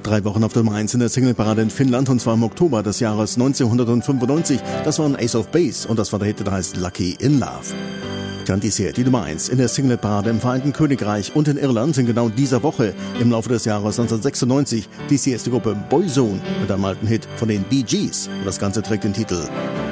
3 Wochen auf der Nummer 1 in der Singleparade in Finnland, und zwar im Oktober des Jahres 1995. Das war ein Ace of Base und das war der Hit, der heißt Lucky in Love. Dann dies hier, die Nummer 1 in der Singleparade im Vereinigten Königreich und in Irland in genau dieser Woche im Laufe des Jahres 1996. Dies hier ist die Gruppe Boyzone mit einem alten Hit von den Bee Gees und das Ganze trägt den Titel